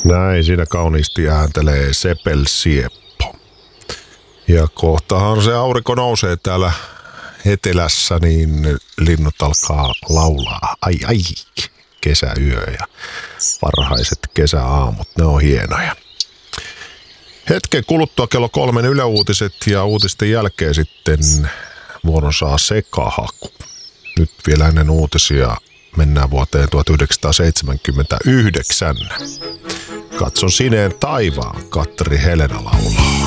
Näin siinä kauniisti ääntelee Sepel Sieppo. Ja kohtahan se aurinko nousee täällä etelässä, niin linnut alkaa laulaa. Ai ai, kesäyö ja varhaiset kesäaamut, ne on hienoja. Hetken kuluttua kello 3 Yle Uutiset ja uutisten jälkeen sitten vuoron saa Sekahaku. Nyt vielä ennen uutisia mennään vuoteen 1979. Katson sineen taivaan, Katteri Helena laulaa.